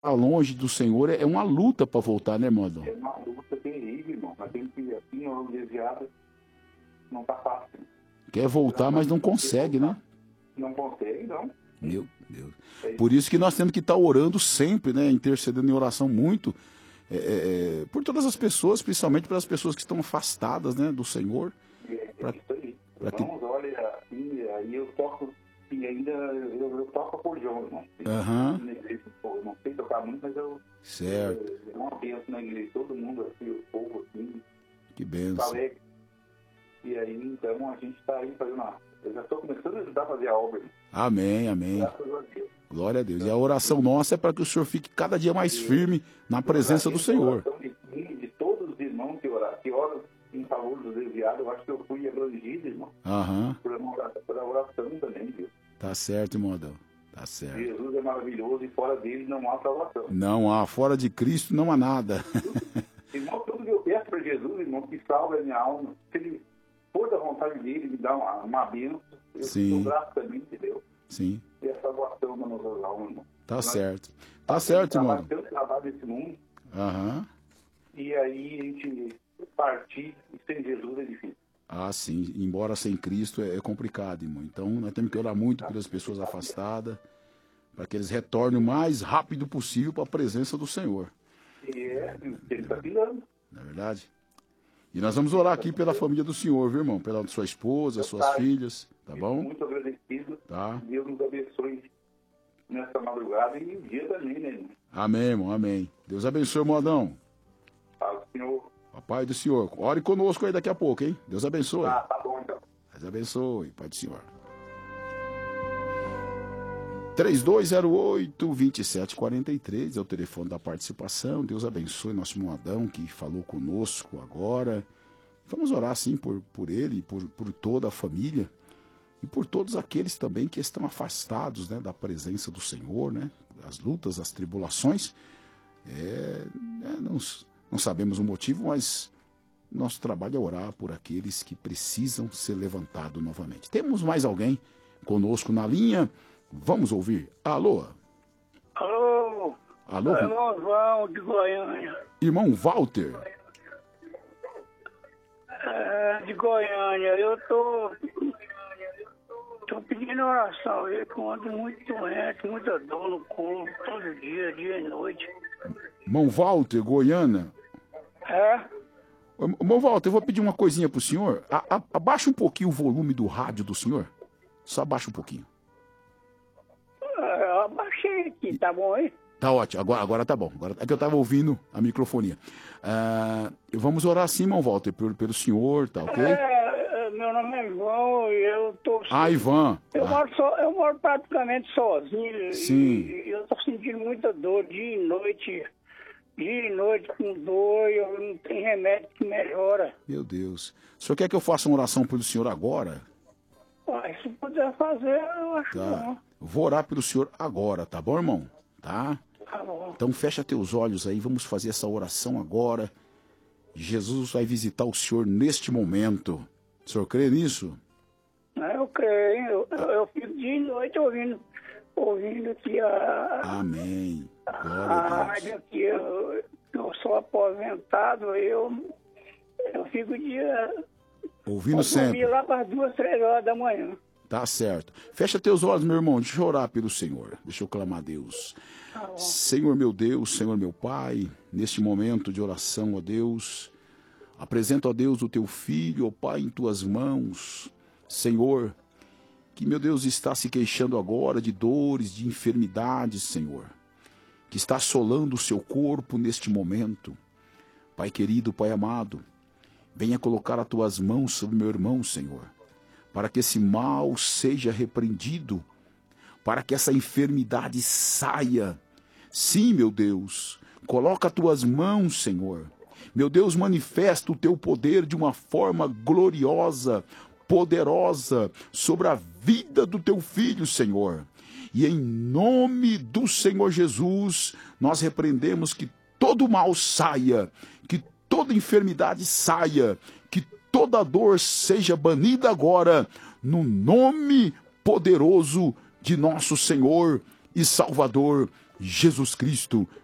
longe do Senhor é uma luta para voltar, né, irmão? É uma luta terrível, irmão. Mas tem que, assim, o desviado não tá fácil. Quer voltar, mas não consegue, né? Não consegue, não. Meu Deus. Por isso que nós temos que estar orando sempre, né? Intercedendo em oração muito por todas as pessoas, principalmente pelas pessoas que estão afastadas, né, do Senhor. Isso aí. Irmãos, olha, assim, aí eu toco, e ainda eu toco acordeão, irmão. Na igreja, eu não sei tocar muito, mas certo. Eu não penso na igreja, todo mundo, assim, o povo, assim. Que benção. E aí, então, a gente está aí fazendo eu já estou começando a ajudar a fazer a obra. Amém, amém. Graças a Deus. Glória a Deus. E a oração nossa é para que o Senhor fique cada dia mais firme na presença do Senhor. De todos os irmãos que oram em favor dos desviados, eu acho que eu fui abrangido, irmão. Por a oração também, viu? Tá certo, irmão Adão. Tá certo. Jesus é maravilhoso e fora dele não há salvação. Não há. Fora de Cristo não há nada. Irmão, tudo que eu peço para Jesus, irmão, que salve a minha alma. Se ele for da vontade dele, me dá uma bênção. Eu sou grato também, entendeu? Sim. E a salvação da nossa alma, irmão. Tá certo. Tá certo, irmão. Tanto trabalho desse mundo. E aí a gente partir e sem Jesus é difícil. Sim. Embora sem Cristo é complicado, irmão. Então nós temos que orar muito pelas pessoas afastadas, para que eles retornem o mais rápido possível para a presença do Senhor. Ele está pilando. Não é verdade? E nós vamos orar aqui pela família do Senhor, viu, irmão? Pela sua esposa, suas filhas, tá bom? Muito agradecido. Tá. Deus nos abençoe nessa madrugada e o dia também, né, irmão? Amém, irmão, amém. Deus abençoe, irmão Adão. Fala, Senhor. Pai do Senhor. Ore conosco aí daqui a pouco, hein? Deus abençoe. Tá bom, então. Deus abençoe, Pai do Senhor. 3208-2743 é o telefone da participação. Deus abençoe nosso irmão Adão, que falou conosco agora. Vamos orar, sim, por ele, por toda a família e por todos aqueles também que estão afastados, né, da presença do Senhor, né? As lutas, as tribulações. Não sabemos o motivo, mas nosso trabalho é orar por aqueles que precisam ser levantados novamente. Temos mais alguém conosco na linha? Vamos ouvir. Alô? Alô? Alô? Irmão João de Goiânia. Irmão Walter? De Goiânia. Eu tô pedindo oração. Eu ando muito doente, muita dor no corpo, todo dia e noite. Irmão Walter, Goiânia? Irmão Walter, eu vou pedir uma coisinha pro senhor. Abaixa um pouquinho o volume do rádio do senhor. Só abaixa um pouquinho. Eu abaixei aqui, tá bom aí? Tá ótimo, agora tá bom. Agora é que eu tava ouvindo a microfonia. Vamos orar sim, irmão Walter, pelo senhor, tá ok? Meu nome é Ivan e eu tô... Ivan. Eu moro praticamente sozinho. Sim. E eu tô sentindo muita dor dia e noite. Dia e noite com dor, eu não tenho remédio que melhora. Meu Deus. O senhor quer que eu faça uma oração pelo senhor agora? Se puder fazer, eu acho bom. Vou orar pelo senhor agora, tá bom, irmão? Tá? Tá bom. Então fecha teus olhos aí, vamos fazer essa oração agora. Jesus vai visitar o senhor neste momento. O senhor crê nisso? Eu creio. Eu fico dia e noite ouvindo aqui Amém. Glória a Deus. rádio aqui. Eu sou aposentado, eu fico ouvindo sempre. Lá para as 2, 3 horas da manhã. Tá certo. Fecha teus olhos, meu irmão. Deixa eu orar pelo Senhor. Deixa eu clamar a Deus. Senhor meu Deus, Senhor meu Pai, neste momento de oração, ó Deus, apresento a Deus o teu filho, ó Pai, em tuas mãos. Senhor, que meu Deus está se queixando agora de dores, de enfermidades, Senhor, que está assolando o seu corpo neste momento. Pai querido, Pai amado, venha colocar as tuas mãos sobre meu irmão, Senhor, para que esse mal seja repreendido, para que essa enfermidade saia. Sim, meu Deus, coloca as tuas mãos, Senhor. Meu Deus, manifesta o teu poder de uma forma gloriosa, poderosa, sobre a vida do teu filho, Senhor. E em nome do Senhor Jesus, nós repreendemos que todo mal saia, que toda enfermidade saia, que toda dor seja banida agora, no nome poderoso de nosso Senhor e Salvador Jesus Cristo,